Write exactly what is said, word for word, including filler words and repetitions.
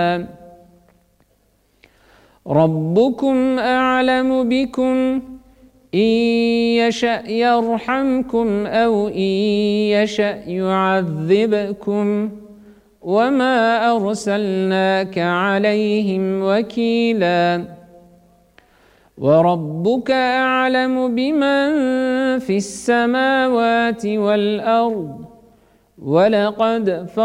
ربكم أعلم بكم إن يشأ يرحمكم أو إن يشأ يعذبكم وما أرسلناك عليهم وكيلا وربك أعلم بمن في السماوات والأرض ولقد